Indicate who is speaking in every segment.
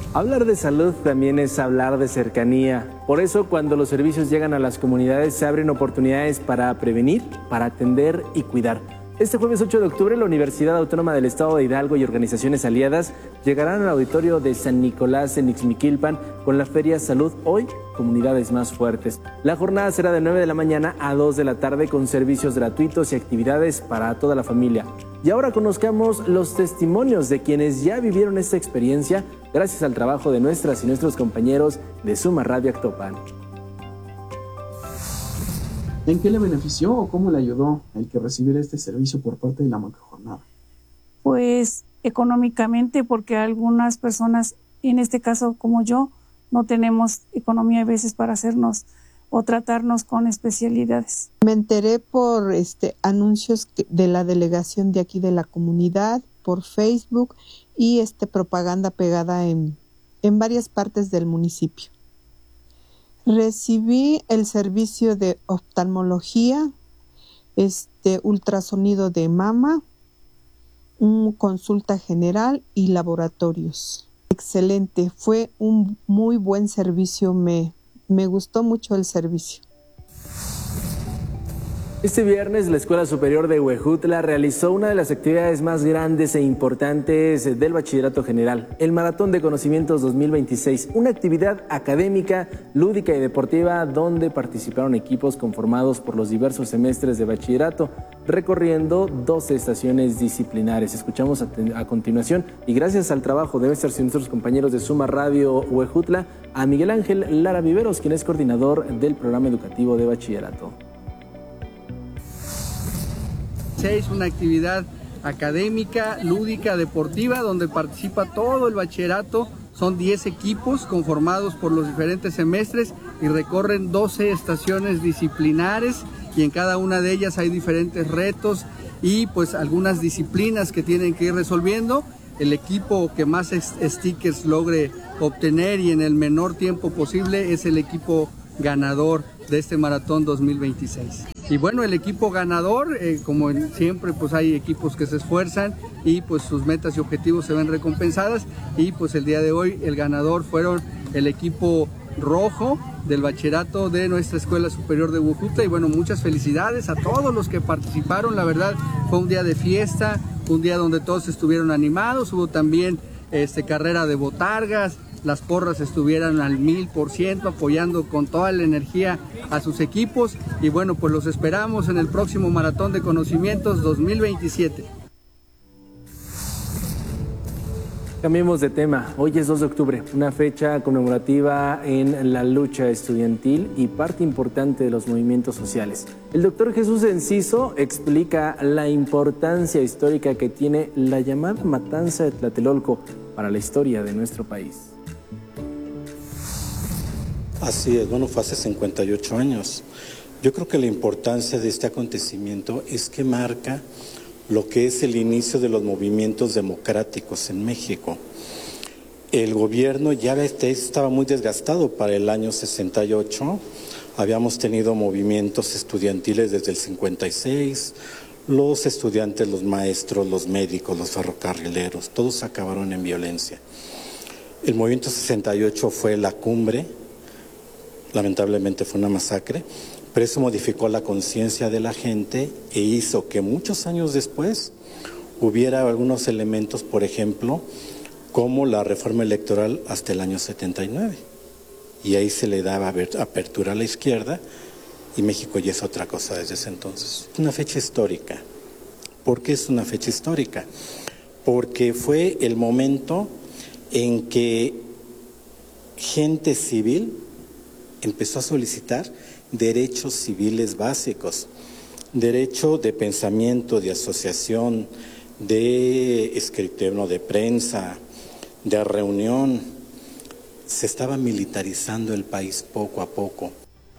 Speaker 1: Hablar de salud también es hablar de cercanía. Por eso, cuando los servicios llegan a las comunidades, se abren oportunidades para prevenir, para atender y cuidar. Este jueves 8 de octubre, la Universidad Autónoma del Estado de Hidalgo y organizaciones aliadas llegarán al auditorio de San Nicolás en Ixmiquilpan con la Feria Salud Hoy, Comunidades Más Fuertes. La jornada será de 9 de la mañana a 2 de la tarde con servicios gratuitos y actividades para toda la familia. Y ahora conozcamos los testimonios de quienes ya vivieron esta experiencia gracias al trabajo de nuestras y nuestros compañeros de Suma Radio Actopan.
Speaker 2: ¿En qué le benefició o cómo le ayudó el que recibiera este servicio por parte de la macrojornada?
Speaker 3: Pues económicamente, porque algunas personas, en este caso como yo, no tenemos economía a veces para hacernos o tratarnos con especialidades.
Speaker 4: Me enteré por anuncios de la delegación de aquí de la comunidad, por Facebook y propaganda pegada en varias partes del municipio. Recibí el servicio de oftalmología, ultrasonido de mama, consulta general y laboratorios. Excelente, fue un muy buen servicio, me gustó mucho el servicio.
Speaker 1: Este viernes, la Escuela Superior de Huejutla realizó una de las actividades más grandes e importantes del Bachillerato General, el Maratón de Conocimientos 2026, una actividad académica, lúdica y deportiva donde participaron equipos conformados por los diversos semestres de bachillerato, recorriendo 12 estaciones disciplinares. Escuchamos a continuación, y gracias al trabajo de nuestros compañeros de Suma Radio Huejutla, a Miguel Ángel Lara Viveros, quien es coordinador del programa educativo de bachillerato.
Speaker 5: Es una actividad académica, lúdica, deportiva, donde participa todo el bachillerato. Son 10 equipos conformados por los diferentes semestres y recorren 12 estaciones disciplinares, y en cada una de ellas hay diferentes retos y pues algunas disciplinas que tienen que ir resolviendo. El equipo que más stickers logre obtener y en el menor tiempo posible es el equipo ganador de este Maratón 2026. Y bueno, el equipo ganador, como siempre, pues hay equipos que se esfuerzan y pues sus metas y objetivos se ven recompensadas, y pues el día de hoy el ganador fueron el equipo rojo del bachillerato de nuestra Escuela Superior de Huejutla. Y bueno, muchas felicidades a todos los que participaron. La verdad fue un día de fiesta, un día donde todos estuvieron animados. Hubo también carrera de botargas. Las porras estuvieran al 1000%, apoyando con toda la energía a sus equipos. Y bueno, pues los esperamos en el próximo Maratón de Conocimientos 2027.
Speaker 1: Cambiemos de tema. Hoy es 2 de octubre, una fecha conmemorativa en la lucha estudiantil y parte importante de los movimientos sociales. El doctor Jesús Enciso explica la importancia histórica que tiene la llamada matanza de Tlatelolco para la historia de nuestro país.
Speaker 6: Así es, bueno, fue hace 58 años. Yo creo que la importancia de este acontecimiento es que marca lo que es el inicio de los movimientos democráticos en México. El gobierno ya estaba muy desgastado para el año 68, habíamos tenido movimientos estudiantiles desde el 56, los estudiantes, los maestros, los médicos, los ferrocarrileros, todos acabaron en violencia. El movimiento 68 fue la cumbre. Lamentablemente fue una masacre, pero eso modificó la conciencia de la gente e hizo que muchos años después hubiera algunos elementos, por ejemplo, como la reforma electoral hasta el año 79. Y ahí se le daba apertura a la izquierda y México ya es otra cosa desde ese entonces. Es una fecha histórica. ¿Por qué es una fecha histórica? Porque fue el momento en que gente civil empezó a solicitar derechos civiles básicos, derecho de pensamiento, de asociación, de escritorio, de prensa, de reunión. Se estaba militarizando el país poco a poco.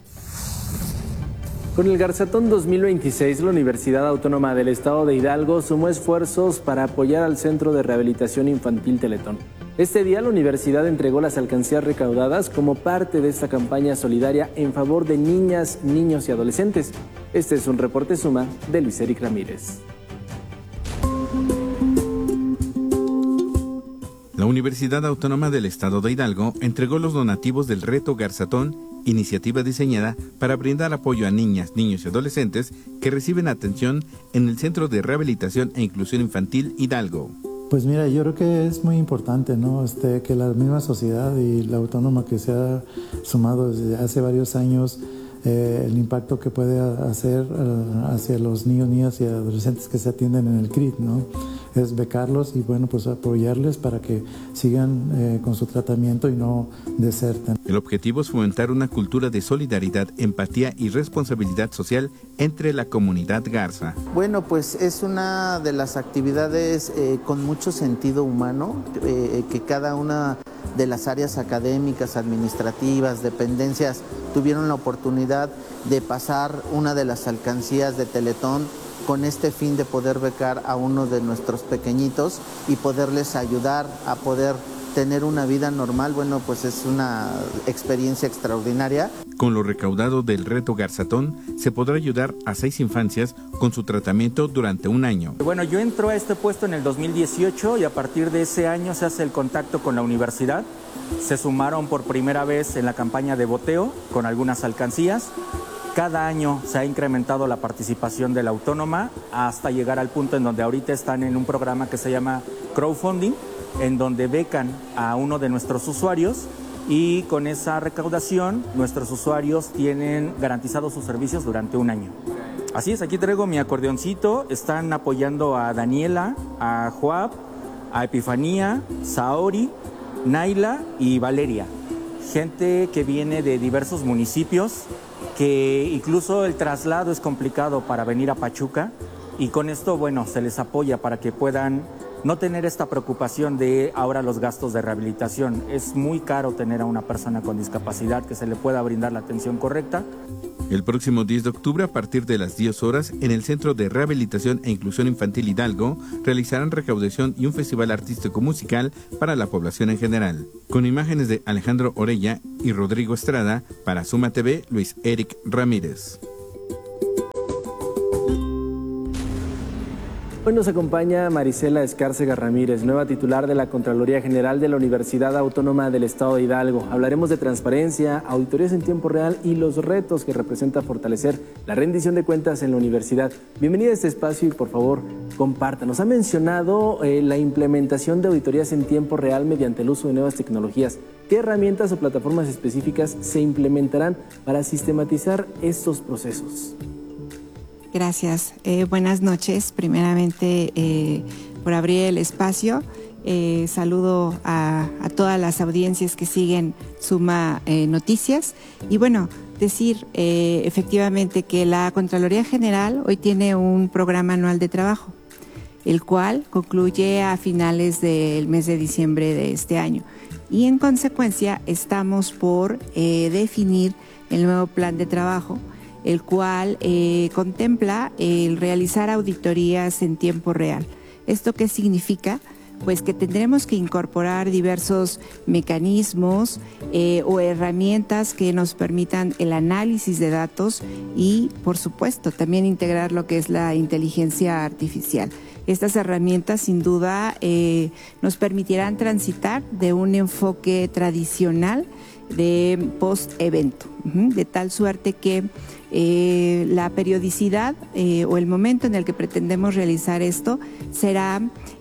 Speaker 1: Con el Garzatón 2026, la Universidad Autónoma del Estado de Hidalgo sumó esfuerzos para apoyar al Centro de Rehabilitación Infantil Teletón. Este día la universidad entregó las alcancías recaudadas como parte de esta campaña solidaria en favor de niñas, niños y adolescentes. Este es un reporte Suma de Luis Eric Ramírez.
Speaker 7: La Universidad Autónoma del Estado de Hidalgo entregó los donativos del Reto Garzatón, iniciativa diseñada para brindar apoyo a niñas, niños y adolescentes que reciben atención en el Centro de Rehabilitación e Inclusión Infantil Hidalgo.
Speaker 8: Pues mira, yo creo que es muy importante, ¿no? Que la misma sociedad y la autónoma que se ha sumado desde hace varios años, el impacto que puede hacer hacia los niños, niñas y adolescentes que se atienden en el CRIT, ¿no? Es becarlos y, bueno, pues apoyarles para que sigan con su tratamiento y no deserten.
Speaker 7: El objetivo es fomentar una cultura de solidaridad, empatía y responsabilidad social entre la comunidad garza.
Speaker 9: Bueno, pues es una de las actividades con mucho sentido humano, que cada una de las áreas académicas, administrativas, dependencias tuvieron la oportunidad de pasar una de las alcancías de Teletón con este fin de poder becar a uno de nuestros pequeñitos y poderles ayudar a poder tener una vida normal. Bueno, pues es una experiencia extraordinaria.
Speaker 7: Con lo recaudado del Reto Garzatón, se podrá ayudar a 6 infancias con su tratamiento durante un año.
Speaker 10: Bueno, yo entro a este puesto en el 2018 y a partir de ese año se hace el contacto con la universidad. Se sumaron por primera vez en la campaña de boteo con algunas alcancías. Cada año se ha incrementado la participación de la autónoma hasta llegar al punto en donde ahorita están en un programa que se llama crowdfunding, en donde becan a uno de nuestros usuarios y con esa recaudación nuestros usuarios tienen garantizados sus servicios durante un año. Así es, aquí traigo mi acordeoncito, están apoyando a Daniela, a Joab, a Epifanía, Saori, Naila y Valeria. Gente que viene de diversos municipios, que incluso el traslado es complicado para venir a Pachuca y con esto, bueno, se les apoya para que puedan no tener esta preocupación de ahora los gastos de rehabilitación. Es muy caro tener a una persona con discapacidad que se le pueda brindar la atención correcta.
Speaker 7: El próximo 10 de octubre, a partir de las 10 horas, en el Centro de Rehabilitación e Inclusión Infantil Hidalgo, realizarán recaudación y un festival artístico-musical para la población en general. Con imágenes de Alejandro Orella y Rodrigo Estrada, para Suma TV, Luis Eric Ramírez.
Speaker 1: Hoy nos acompaña Marisela Escárcega Ramírez, nueva titular de la Contraloría General de la Universidad Autónoma del Estado de Hidalgo. Hablaremos de transparencia, auditorías en tiempo real y los retos que representa fortalecer la rendición de cuentas en la universidad. Bienvenida a este espacio y por favor compártanos. Ha mencionado la implementación de auditorías en tiempo real mediante el uso de nuevas tecnologías. ¿Qué herramientas o plataformas específicas se implementarán para sistematizar estos procesos?
Speaker 11: Gracias. Buenas noches. Primeramente, por abrir el espacio. Saludo a todas las audiencias que siguen Suma Noticias. Y bueno, decir efectivamente que la Contraloría General hoy tiene un programa anual de trabajo, el cual concluye a finales del mes de diciembre de este año. Y en consecuencia estamos por definir el nuevo plan de trabajo, el cual contempla el realizar auditorías en tiempo real. ¿Esto qué significa? Pues que tendremos que incorporar diversos mecanismos o herramientas que nos permitan el análisis de datos y, por supuesto, también integrar lo que es la inteligencia artificial. Estas herramientas, sin duda, nos permitirán transitar de un enfoque tradicional de post-evento, de tal suerte que la periodicidad o el momento en el que pretendemos realizar esto será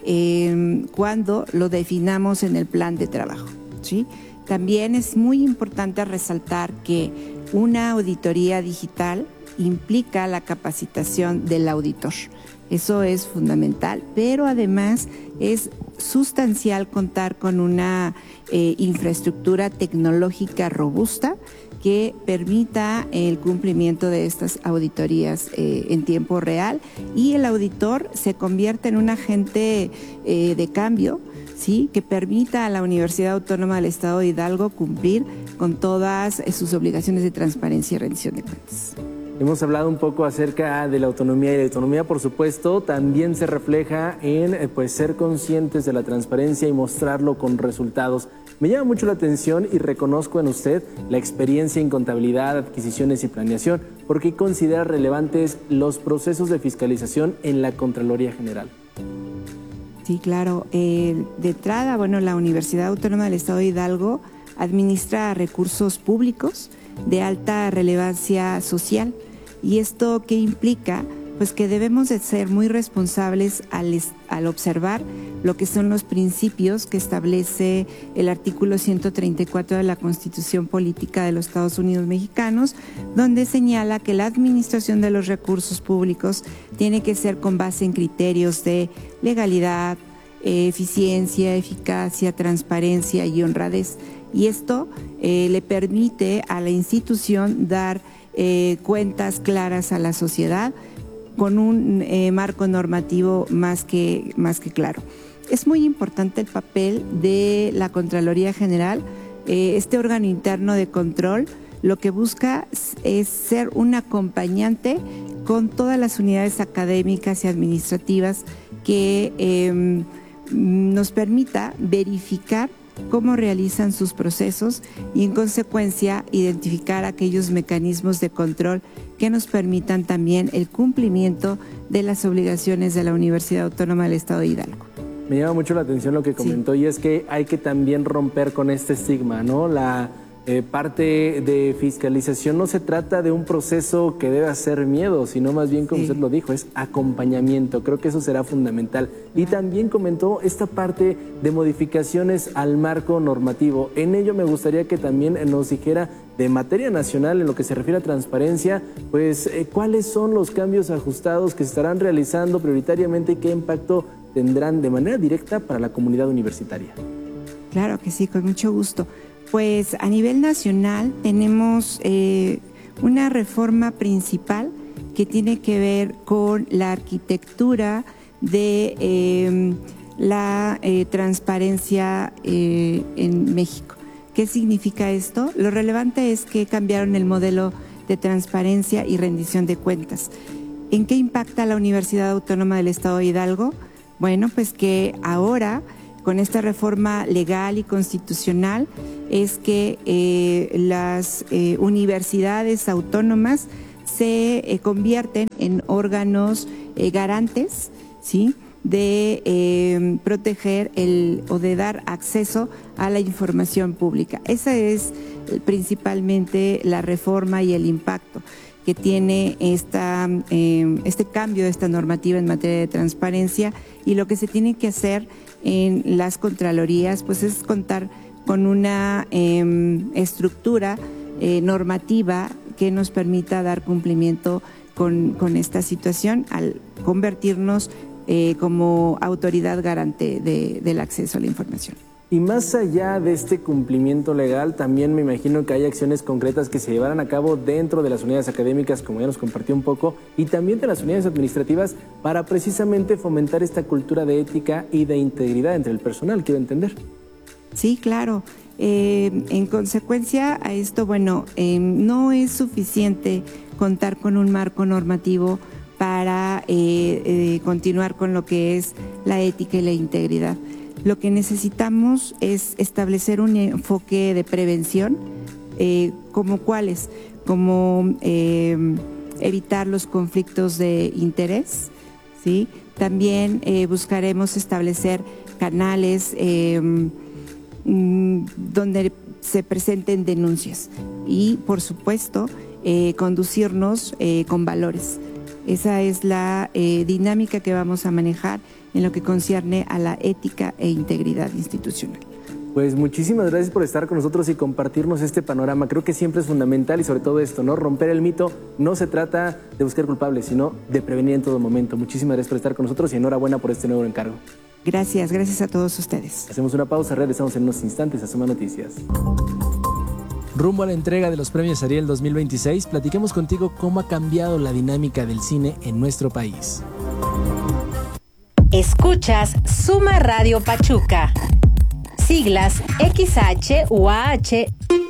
Speaker 11: cuando lo definamos en el plan de trabajo, ¿sí? También es muy importante resaltar que una auditoría digital implica la capacitación del auditor. Eso es fundamental, pero además es sustancial contar con una infraestructura tecnológica robusta que permita el cumplimiento de estas auditorías en tiempo real y el auditor se convierte en un agente de cambio, ¿sí?, que permita a la Universidad Autónoma del Estado de Hidalgo cumplir con todas sus obligaciones de transparencia y rendición de cuentas.
Speaker 1: Hemos hablado un poco acerca de la autonomía y la autonomía, por supuesto, también se refleja en ser conscientes de la transparencia y mostrarlo con resultados. Me llama mucho la atención y reconozco en usted la experiencia en contabilidad, adquisiciones y planeación. ¿Por qué considera relevantes los procesos de fiscalización en la Contraloría General?
Speaker 11: Sí, claro. De entrada, bueno, la Universidad Autónoma del Estado de Hidalgo administra recursos públicos de alta relevancia social. ¿Y esto qué implica? Pues que debemos de ser muy responsables al observar lo que son los principios que establece el artículo 134 de la Constitución Política de los Estados Unidos Mexicanos, donde señala que la administración de los recursos públicos tiene que ser con base en criterios de legalidad, eficiencia, eficacia, transparencia y honradez. Y esto le permite a la institución dar cuentas claras a la sociedad con un marco normativo más que claro. Es muy importante el papel de la Contraloría General. Este órgano interno de control lo que busca es ser un acompañante con todas las unidades académicas y administrativas que nos permita verificar cómo realizan sus procesos y en consecuencia identificar aquellos mecanismos de control que nos permitan también el cumplimiento de las obligaciones de la Universidad Autónoma del Estado de Hidalgo.
Speaker 1: Me llama mucho la atención lo que comentó, y es que hay que también romper con este estigma, ¿no? La parte de fiscalización no se trata de un proceso que debe hacer miedo, sino más bien, como usted lo dijo, es acompañamiento. Creo que eso será fundamental. Y también comentó esta parte de modificaciones al marco normativo. En ello me gustaría que también nos dijera, de materia nacional, en lo que se refiere a transparencia, pues cuáles son los cambios ajustados que se estarán realizando prioritariamente y qué impacto tendrán de manera directa para la comunidad universitaria.
Speaker 11: Claro que sí, con mucho gusto. Pues a nivel nacional tenemos una reforma principal que tiene que ver con la arquitectura de la transparencia en México. ¿Qué significa esto? Lo relevante es que cambiaron el modelo de transparencia y rendición de cuentas. ¿En qué impacta la Universidad Autónoma del Estado de Hidalgo? Bueno, pues que ahora, con esta reforma legal y constitucional, es que las universidades autónomas se convierten en órganos garantes, ¿sí?, de proteger o de dar acceso a la información pública. Esa es principalmente la reforma y el impacto que tiene este cambio de esta normativa en materia de transparencia, y lo que se tiene que hacer en las contralorías pues es contar con una estructura normativa que nos permita dar cumplimiento con esta situación al convertirnos como autoridad garante del acceso a la información.
Speaker 1: Y más allá de este cumplimiento legal, también me imagino que hay acciones concretas que se llevarán a cabo dentro de las unidades académicas, como ya nos compartió un poco, y también de las unidades administrativas, para precisamente fomentar esta cultura de ética y de integridad entre el personal, quiero entender.
Speaker 11: Sí, claro. En consecuencia a esto, bueno, no es suficiente contar con un marco normativo para continuar con lo que es la ética y la integridad. Lo que necesitamos es establecer un enfoque de prevención, como cuáles, como evitar los conflictos de interés, ¿sí? También buscaremos establecer canales donde se presenten denuncias y, por supuesto, conducirnos con valores. Esa es la dinámica que vamos a manejar en lo que concierne a la ética e integridad institucional.
Speaker 1: Pues muchísimas gracias por estar con nosotros y compartirnos este panorama. Creo que siempre es fundamental, y sobre todo esto, ¿no? Romper el mito. No se trata de buscar culpables, sino de prevenir en todo momento. Muchísimas gracias por estar con nosotros y enhorabuena por este nuevo encargo.
Speaker 11: Gracias a todos ustedes.
Speaker 1: Hacemos una pausa, regresamos en unos instantes a Suma Noticias.
Speaker 12: Rumbo a la entrega de los premios Ariel 2026, platiquemos contigo cómo ha cambiado la dinámica del cine en nuestro país.
Speaker 13: Escuchas Suma Radio Pachuca. Siglas XHUAH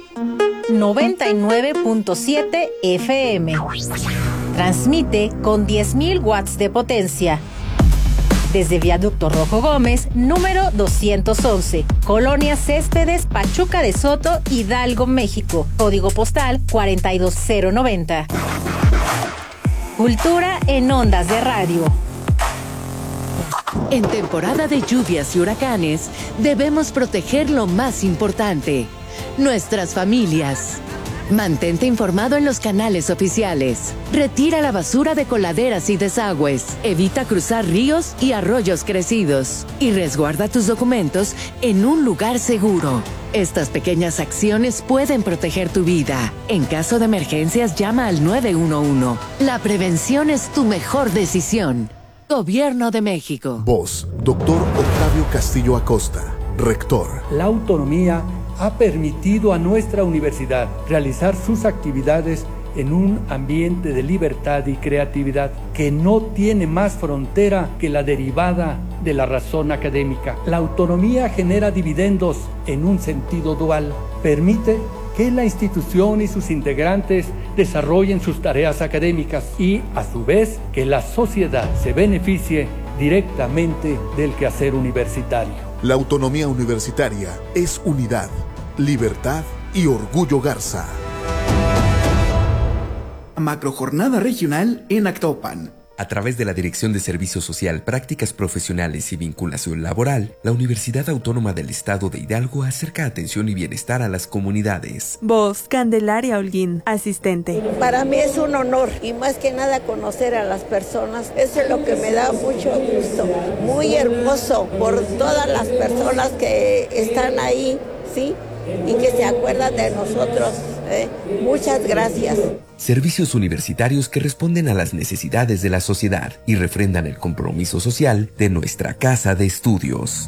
Speaker 13: 99.7 FM. Transmite con 10.000 watts de potencia. Desde Viaducto Rojo Gómez, número 211, Colonia Céspedes, Pachuca de Soto, Hidalgo, México. Código postal 42090. Cultura en ondas de radio.
Speaker 14: En temporada de lluvias y huracanes, debemos proteger lo más importante, nuestras familias. Mantente informado en los canales oficiales. Retira la basura de coladeras y desagües. Evita cruzar ríos y arroyos crecidos. Y resguarda tus documentos en un lugar seguro. Estas pequeñas acciones pueden proteger tu vida. En caso de emergencias, llama al 911. La prevención es tu mejor decisión. Gobierno de México.
Speaker 15: Voz, Dr. Octavio Castillo Acosta, rector.
Speaker 16: La autonomía ha permitido a nuestra universidad realizar sus actividades en un ambiente de libertad y creatividad que no tiene más frontera que la derivada de la razón académica. La autonomía genera dividendos en un sentido dual. Permite que la institución y sus integrantes desarrollen sus tareas académicas y, a su vez, que la sociedad se beneficie directamente del quehacer universitario.
Speaker 15: La autonomía universitaria es unidad, libertad y orgullo Garza.
Speaker 17: Macrojornada regional en Actopan.
Speaker 18: A través de la Dirección de Servicio Social, Prácticas Profesionales y Vinculación Laboral, la Universidad Autónoma del Estado de Hidalgo acerca atención y bienestar a las comunidades.
Speaker 19: Voz, Candelaria Holguín, asistente.
Speaker 20: Para mí es un honor y más que nada conocer a las personas. Eso es lo que me da mucho gusto. Muy hermoso por todas las personas que están ahí, ¿sí? Y que se acuerdan de nosotros. Muchas gracias.
Speaker 18: Servicios universitarios que responden a las necesidades de la sociedad y refrendan el compromiso social de nuestra casa de estudios.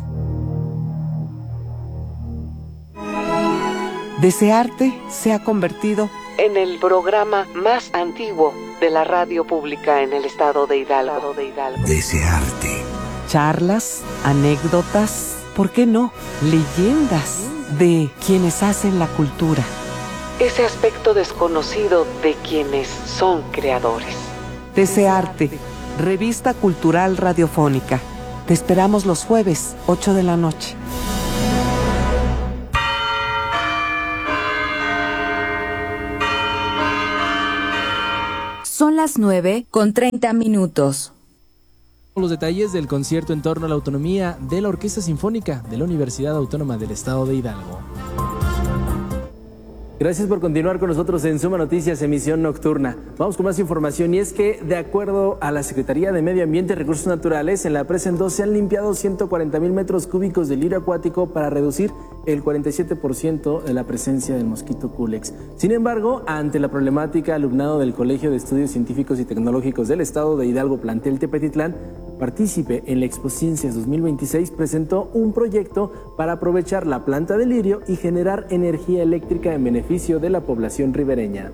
Speaker 21: Desearte se ha convertido en el programa más antiguo de la radio pública en el estado de Hidalgo.
Speaker 18: Desearte.
Speaker 21: Charlas, anécdotas, ¿por qué no? Leyendas de quienes hacen la cultura. Ese aspecto desconocido de quienes son creadores. Desearte, revista cultural radiofónica. Te esperamos los jueves, 8 de la noche.
Speaker 22: Son las 9:30.
Speaker 12: Los detalles del concierto en torno a la autonomía de la Orquesta Sinfónica de la Universidad Autónoma del Estado de Hidalgo. Gracias por continuar con nosotros en Suma Noticias, emisión nocturna. Vamos con más información y es que, de acuerdo a la Secretaría de Medio Ambiente y Recursos Naturales, en la presa en 2 se han limpiado 140,000 metros cúbicos de lirio acuático para reducir el 47% de la presencia del mosquito Culex. Sin embargo, ante la problemática, alumnado del Colegio de Estudios Científicos y Tecnológicos del Estado de Hidalgo, plantel Tepetitlán, partícipe en la Expociencias 2026, presentó un proyecto para aprovechar la planta de lirio y generar energía eléctrica en beneficio de la población ribereña.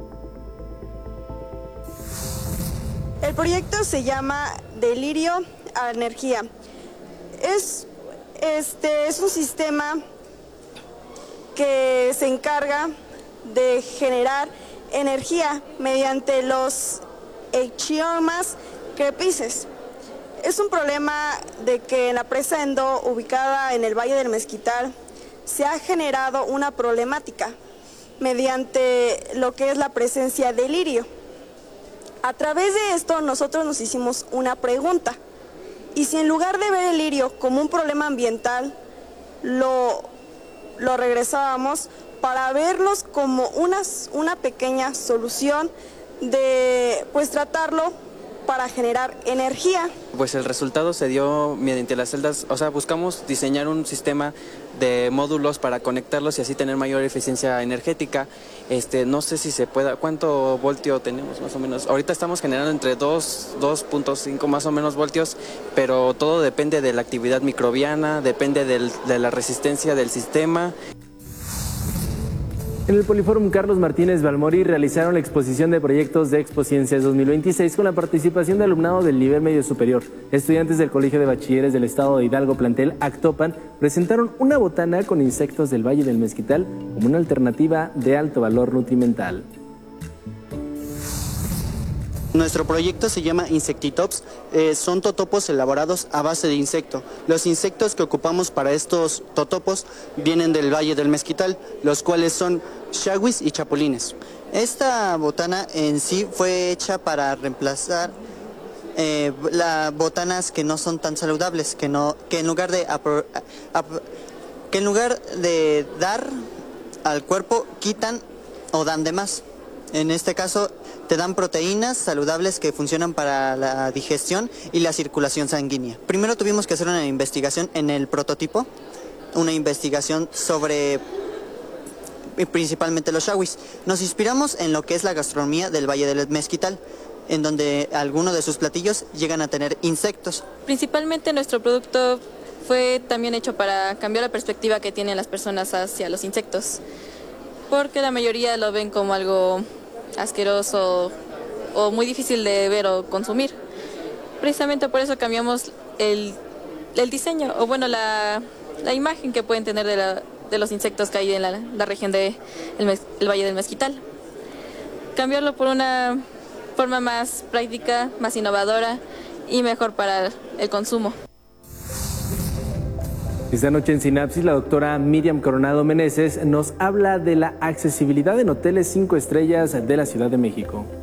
Speaker 23: El proyecto se llama De lirio a energía. Es un sistema que se encarga de generar energía mediante los echiomas crepices. Es un problema de que en la presa Endo, ubicada en el Valle del Mezquital, se ha generado una problemática mediante lo que es la presencia de lirio. A través de esto nosotros nos hicimos una pregunta, y si en lugar de ver el lirio como un problema ambiental, lo regresábamos para verlos como una pequeña solución de tratarlo para generar energía.
Speaker 24: Pues el resultado se dio mediante las celdas, o sea, buscamos diseñar un sistema de módulos para conectarlos y así tener mayor eficiencia energética. No sé si se pueda, ¿cuánto voltio tenemos más o menos? Ahorita estamos generando entre 2.5 más o menos voltios, pero todo depende de la actividad microbiana, depende de la resistencia del sistema.
Speaker 1: En el Poliforum Carlos Martínez Balmori realizaron la exposición de proyectos de Expociencias 2026 con la participación de alumnado del nivel medio superior. Estudiantes del Colegio de Bachilleres del Estado de Hidalgo, plantel Actopan, presentaron una botana con insectos del Valle del Mezquital como una alternativa de alto valor nutrimental.
Speaker 25: Nuestro proyecto se llama Insectitops, son totopos elaborados a base de insecto. Los insectos que ocupamos para estos totopos vienen del Valle del Mezquital, los cuales son chaguis y chapulines. Esta botana en sí fue hecha para reemplazar botanas que no son tan saludables, que en lugar de dar al cuerpo, quitan o dan de más. En este caso, te dan proteínas saludables que funcionan para la digestión y la circulación sanguínea. Primero tuvimos que hacer una investigación en el prototipo, una investigación sobre principalmente los shawis. Nos inspiramos en lo que es la gastronomía del Valle del Mezquital, en donde algunos de sus platillos llegan a tener insectos.
Speaker 2: Principalmente nuestro producto fue también hecho para cambiar la perspectiva que tienen las personas hacia los insectos, porque la mayoría lo ven como algo asqueroso o muy difícil de ver o consumir. Precisamente por eso cambiamos el diseño, o bueno, la imagen que pueden tener de los insectos que hay en la región del Valle del Mezquital. Cambiarlo por una forma más práctica, más innovadora y mejor para el consumo.
Speaker 1: Esta noche en Sinapsis, la doctora Miriam Coronado Meneses nos habla de la accesibilidad en hoteles 5 estrellas de la Ciudad de México.